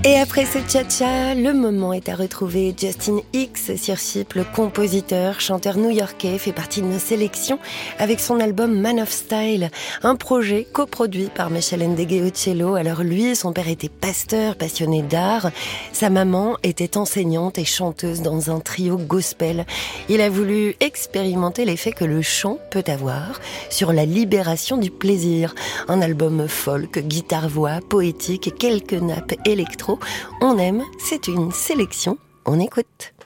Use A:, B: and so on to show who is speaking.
A: Et après ce tcha-tcha, le moment est à retrouver. Justin Hicks sur Chypre, le compositeur, chanteur new-yorkais, fait partie de nos sélections avec son album Man of Style, un projet coproduit par Michel Ndegué au cello. Alors lui, son père était pasteur, passionné d'art. Sa maman était enseignante et chanteuse dans un trio gospel. Il a voulu expérimenter l'effet que le chant peut avoir sur la libération du plaisir. Un album folk, guitare-voix, poétique et quelques nappes électro. On aime, c'est une sélection, on écoute.